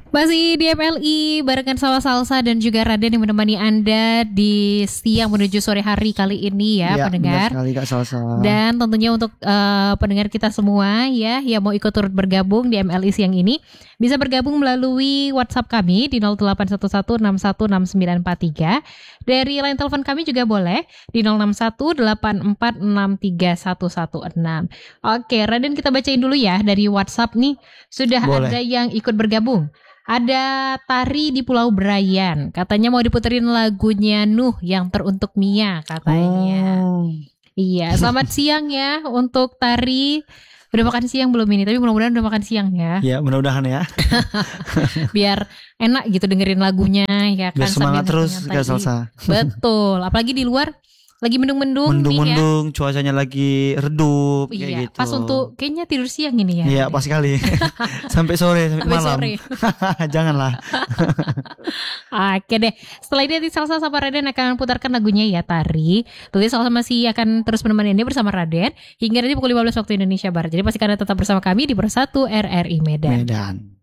Masih di MLI barengan sama Salsa dan juga Raden yang menemani Anda di siang menuju sore hari kali ini ya, pendengar. Benar sekali Kak Salsa. Dan tentunya untuk pendengar kita semua ya yang mau ikut turut bergabung di MLI siang ini bisa bergabung melalui WhatsApp kami di 0811616943. Dari line telepon kami juga boleh di 06184631116. Oke, Raden, kita bacain dulu ya dari WhatsApp nih. Sudah Boleh. ada yang ikut bergabung. Ada Tari di Pulau Brayan. Katanya mau diputerin lagunya Nuh yang teruntuk Mia katanya. Oh. Iya, selamat siang ya untuk Tari. Udah makan siang belum ini? Tapi mudah-mudahan udah makan siang ya. Ya mudah-mudahan ya. Biar enak gitu dengerin lagunya ya kan. Biar semangat sambil terus nyantai. Kak Salsa. Betul, apalagi di luar lagi mendung-mendung nih ya. Mendung-mendung, cuacanya lagi redup kayak Iya, gitu. pas untuk kayaknya tidur siang ini ya. Iya, pas sekali. Sampai sore, sampai malam. Sore. Janganlah. Oke deh, setelah ini nanti Salsa sama Raden akan putarkan lagunya ya Tari. Tentunya Salsa masih akan terus menemani Anda bersama Raden hingga nanti pukul 15 waktu Indonesia Barat. Jadi pastikan Anda tetap bersama kami di Persatu RRI Medan. Medan.